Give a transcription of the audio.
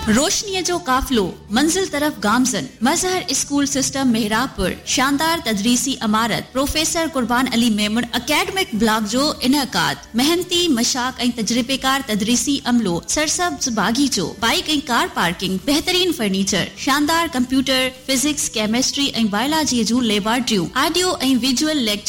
रोशनीअ जो काफ़िलो मंज़िल तरफ़ गामज़न मज़हर स्कूल सिस्टम मेहराबपुर शानदार तदरीसी इमारत प्रोफेसर कुर्बान अली मेमन एकेडमिक ब्लॉक जो इनकाद मेहनती मशाक ऐं तजरिबेकार तदरीसी अमलो सरसब्ज बागीचो बाइक ऐं कार पार्किंग बेहतरीन फर्नीचर शानदार कंप्यूटर फिजिक्स केमिस्ट्री ऐं बायोलॉजी जूं लेबोरेटरियूं ऑडियो ऐं विजुअल लेक्चर